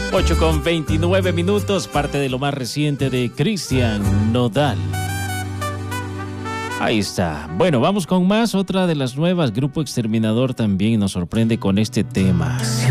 8:29, parte de lo más reciente de Cristian Nodal. Ahí está. Bueno, vamos con más. Otra de las nuevas, Grupo Exterminador también nos sorprende con este tema.